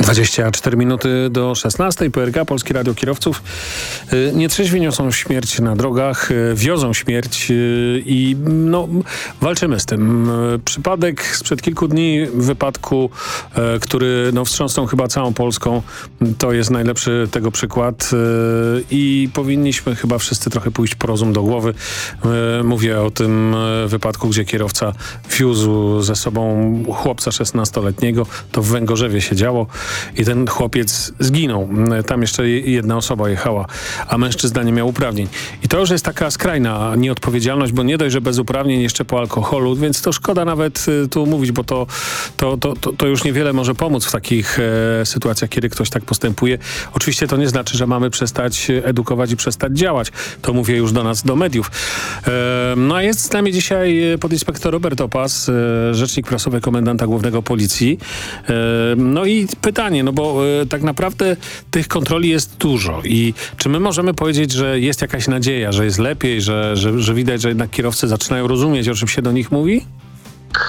24 minuty do 16. PRK, Polskie Radio Kierowców. Nietrzeźwi niosą śmierć na drogach, wiozą śmierć i walczymy z tym. Przypadek sprzed kilku dni wypadku, który wstrząsnął chyba całą Polską, to jest najlepszy tego przykład i powinniśmy chyba wszyscy trochę pójść po rozum do głowy. Mówię o tym wypadku, gdzie kierowca wiózł ze sobą chłopca 16-letniego. To w Węgorzewie się działo. I ten chłopiec zginął. Tam jeszcze jedna osoba jechała, a mężczyzna nie miał uprawnień. I to już jest taka skrajna nieodpowiedzialność, bo nie dość, że bez uprawnień, jeszcze po alkoholu, więc to szkoda nawet tu mówić, bo to już niewiele może pomóc w takich sytuacjach, kiedy ktoś tak postępuje. Oczywiście to nie znaczy, że mamy przestać edukować i przestać działać. To mówię już do nas, do mediów. A jest z nami dzisiaj podinspektor Robert Opas, rzecznik prasowy komendanta głównego Policji. I pytanie, bo tak naprawdę tych kontroli jest dużo i czy my możemy powiedzieć, że jest jakaś nadzieja, że jest lepiej, że widać, że jednak kierowcy zaczynają rozumieć, o czym się do nich mówi?